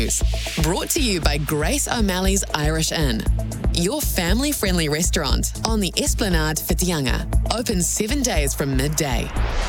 Brought to you by Grace O'Malley's Irish Inn, your family-friendly restaurant on the Esplanade Whitianga. Open 7 days from midday.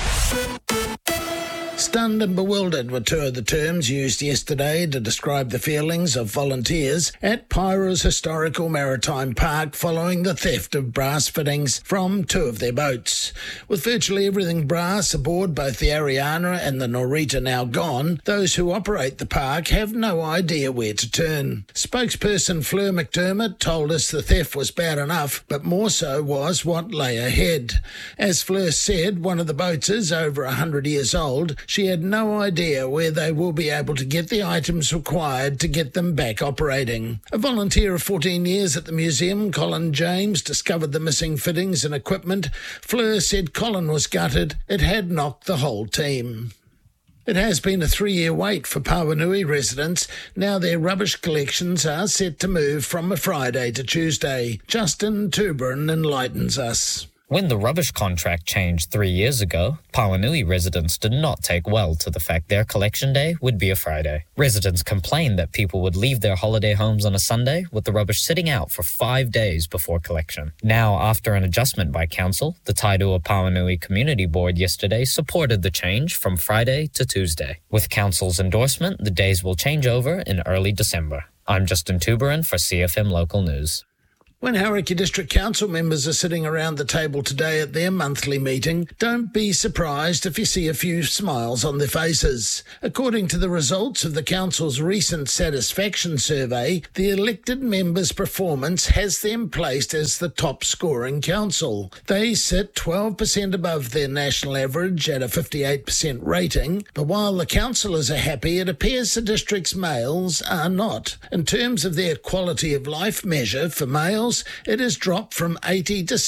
Stunned and bewildered were two of the terms used yesterday to describe the feelings of volunteers at Pyra's historical maritime park following the theft of brass fittings from two of their boats. With virtually everything brass aboard both the Ariana and the Norita now gone, those who operate the park have no idea where to turn. Spokesperson Fleur McDermott told us the theft was bad enough, but more so was what lay ahead. As Fleur said, one of the boats is over 100 years old. She had no idea where they will be able to get the items required to get them back operating. A volunteer of 14 years at the museum, Colin James, discovered the missing fittings and equipment. Fleur said Colin was gutted. It had knocked the whole team. It has been a 3-year wait for Pawanui residents. Now their rubbish collections are set to move from a Friday to Tuesday. Justin Tuberin enlightens us. When the rubbish contract changed 3 years ago, Pawanui residents did not take well to the fact their collection day would be a Friday. Residents complained that people would leave their holiday homes on a Sunday with the rubbish sitting out for 5 days before collection. Now, after an adjustment by council, the Tairua Pawanui Community Board yesterday supported the change from Friday to Tuesday. With council's endorsement, the days will change over in early December. I'm Justin Tuberin for CFM Local News. When Hauraki District Council members are sitting around the table today at their monthly meeting, don't be surprised if you see a few smiles on their faces. According to the results of the Council's recent satisfaction survey, the elected members' performance has them placed as the top-scoring council. They sit 12% above their national average at a 58% rating, but while the councillors are happy, it appears the district's males are not. In terms of their quality of life measure for males, it has dropped from 80 to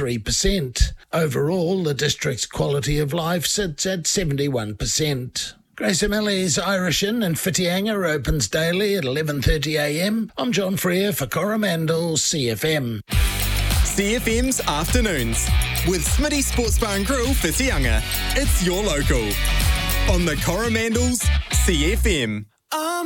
73%. Overall, the district's quality of life sits at 71%. Grace O'Malley's Irish Inn in Whitianga opens daily at 11:30am. I'm John Freer for Coromandel CFM. CFM's Afternoons with Smitty Sports Bar and Grill Whitianga. It's your local on the Coromandels CFM.